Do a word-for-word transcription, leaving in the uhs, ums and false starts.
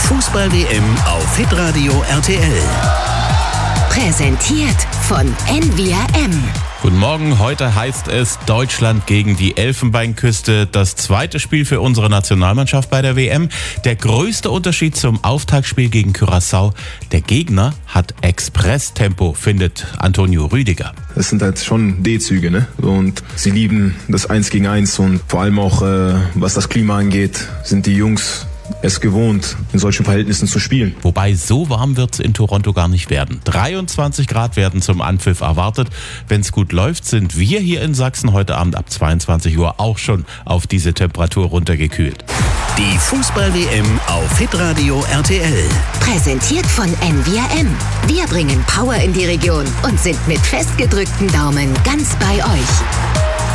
Fußball-W M auf Hitradio R T L. Präsentiert von N V R M. Guten Morgen, heute heißt es Deutschland gegen die Elfenbeinküste. Das zweite Spiel für unsere Nationalmannschaft bei der W M. Der größte Unterschied zum Auftaktspiel gegen Curaçao: der Gegner hat Expresstempo, findet Antonio Rüdiger. Das sind halt schon D-Züge, ne? Und sie lieben das Eins gegen Eins und vor allem auch, äh, was das Klima angeht, sind die Jungs es gewohnt, in solchen Verhältnissen zu spielen. Wobei, so warm wird es in Toronto gar nicht werden. dreiundzwanzig Grad werden zum Anpfiff erwartet. Wenn es gut läuft, sind wir hier in Sachsen heute Abend ab zweiundzwanzig Uhr auch schon auf diese Temperatur runtergekühlt. Die Fußball-W M auf Hitradio R T L. Präsentiert von N V R M. Wir bringen Power in die Region und sind mit festgedrückten Daumen ganz bei euch.